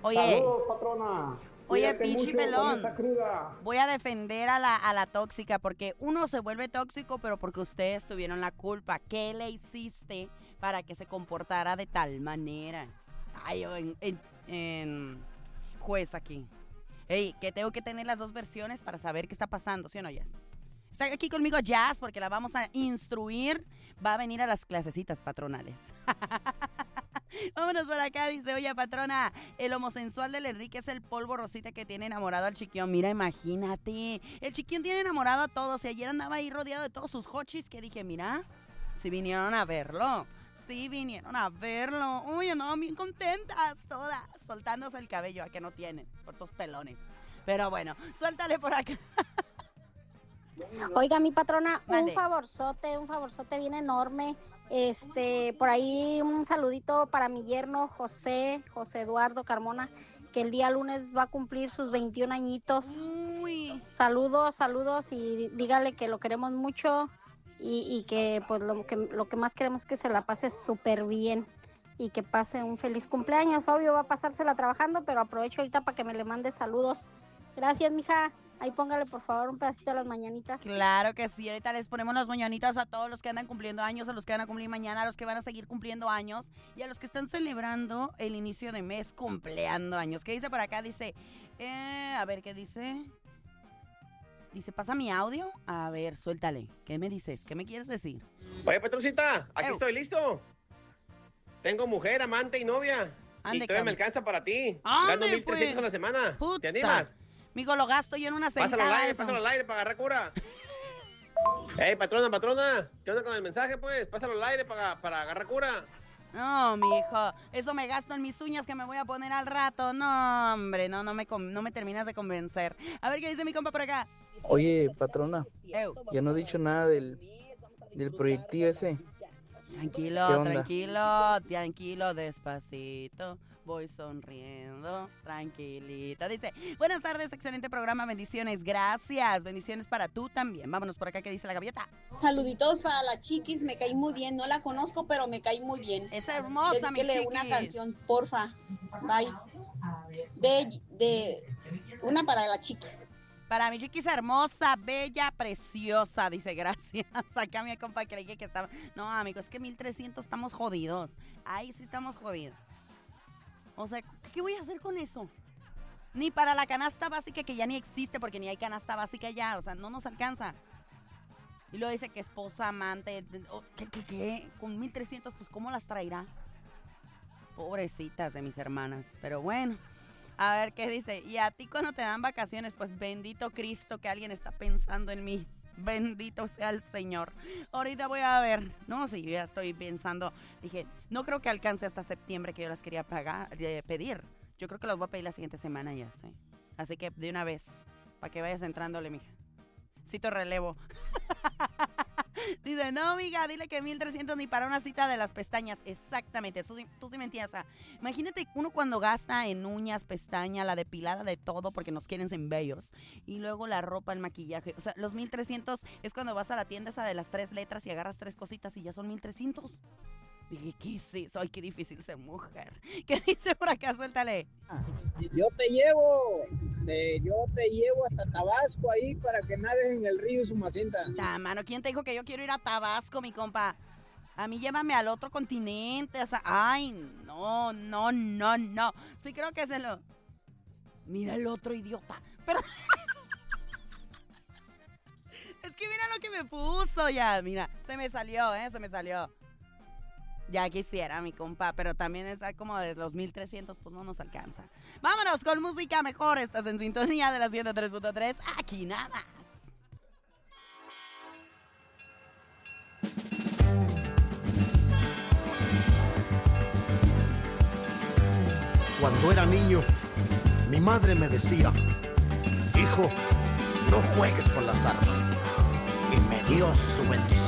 Oye, Saludos, patrona. oye, Cuídate pinche mucho con pelón. esa cruda. Voy a defender a la tóxica porque uno se vuelve tóxico, pero porque ustedes tuvieron la culpa. ¿Qué le hiciste para que se comportara de tal manera? Ay, yo en juez aquí. Ey, que tengo que tener las dos versiones para saber qué está pasando, ¿sí o no, Jazz? Está aquí conmigo Jazz porque la vamos a instruir. Va a venir a las clasecitas patronales. Vámonos por acá, dice, oye, patrona, el homosensual del Enrique es el polvo rosita que tiene enamorado al Chiquión. Mira, imagínate, el Chiquión tiene enamorado a todos y ayer andaba ahí rodeado de todos sus hochis que dije, mira, si vinieron a verlo. Sí, vinieron a verlo. Uy, no, bien contentas todas, soltándose el cabello a que no tienen, por tus pelones. Pero bueno, suéltale por acá. Oiga, mi patrona, Mande. un favorzote bien enorme. Por ahí un saludito para mi yerno José Eduardo Carmona, que el día lunes va a cumplir sus 21 añitos. Uy. Saludos y dígale que lo queremos mucho y que pues lo que más queremos es que se la pase súper bien y que pase un feliz cumpleaños. Obvio va a pasársela trabajando, pero aprovecho ahorita para que me le mande saludos. Gracias, mija. Ahí póngale por favor un pedacito de las mañanitas. Claro que sí, ahorita les ponemos las mañanitas a todos los que andan cumpliendo años, a los que van a cumplir mañana, a los que van a seguir cumpliendo años y a los que están celebrando el inicio de mes cumpliendo años. ¿Qué dice por acá? Dice, a ver, ¿qué dice? Dice, ¿pasa mi audio? A ver, suéltale. ¿Qué me dices? ¿Qué me quieres decir? Oye, patroncita, aquí estoy listo. Tengo mujer, amante y novia. Ande, y todavía me cabrón. alcanza para ti. Ande, Gano 1,300 pues. a la semana. Puta. ¿Te animas? Migo, lo gasto yo en una sentada. Pásalo al aire para agarrar cura. Ey, patrona, ¿qué onda con el mensaje, pues? Pásalo al aire para agarrar cura. No, mijo, eso me gasto en mis uñas que me voy a poner al rato. No, hombre, no me terminas de convencer. A ver qué dice mi compa por acá. Oye, patrona, Ew. ya no he dicho nada del proyectillo ese. Tranquilo, ¿Qué onda? tranquilo, despacito. Voy sonriendo, tranquilita. Dice, buenas tardes, excelente programa, bendiciones, gracias. Bendiciones para tú también. Vámonos por acá, ¿qué dice la gaviota? Saluditos para la Chiquis, me caí muy bien, no la conozco, pero me caí muy bien. Es hermosa, mi Dedíquele Chiquis. una canción, porfa. Bye. De una para la Chiquis. Para mi Chiquis hermosa, bella, preciosa, dice, gracias. Acá mi compa que le dije que estaba... No, amigo, es que 1,300 estamos jodidos. Ahí sí estamos jodidos. O sea, ¿qué voy a hacer con eso? Ni para la canasta básica, que ya ni existe, porque ni hay canasta básica ya. O sea, no nos alcanza. Y luego dice que esposa, amante... ¿Qué? Con 1,300, pues, ¿cómo las traerá? Pobrecitas de mis hermanas. Pero bueno... A ver, ¿qué dice? Y a ti cuando te dan vacaciones, pues bendito Cristo que alguien está pensando en mí. Bendito sea el Señor. Ahorita voy a ver. No, sí, yo ya estoy pensando. Dije, no creo que alcance hasta septiembre que yo las quería pedir. Yo creo que las voy a pedir la siguiente semana ya, ¿sí? Así que de una vez, para que vayas entrándole, mija. Cito relevo. Dice, no, amiga, dile que 1,300 ni para una cita de las pestañas. Exactamente, tú sí me entiendes. O sea, imagínate uno cuando gasta en uñas, pestaña, la depilada de todo porque nos quieren sin bellos. Y luego la ropa, el maquillaje. O sea, los 1,300 es cuando vas a la tienda esa de las 3 letras y agarras 3 cositas y ya son 1,300. Dije, ¿qué es eso? Ay, qué difícil ser mujer. ¿Qué dice por acá? Suéltale. Yo te llevo hasta Tabasco ahí para que nades en el río Sumacinta. Mano, ¿quién te dijo que yo quiero ir a Tabasco, mi compa? A mí llévame al otro continente, o sea, ay, no. Sí creo que se lo... Mira el otro idiota. Pero... es que mira lo que me puso ya, mira, se me salió. Ya quisiera, mi compa, pero también es como de los 1,300, pues no nos alcanza. Vámonos con música mejor. Estás en sintonía de la 103.3. Aquí nada más. Cuando era niño, mi madre me decía, hijo, no juegues con las armas. Y me dio su bendición.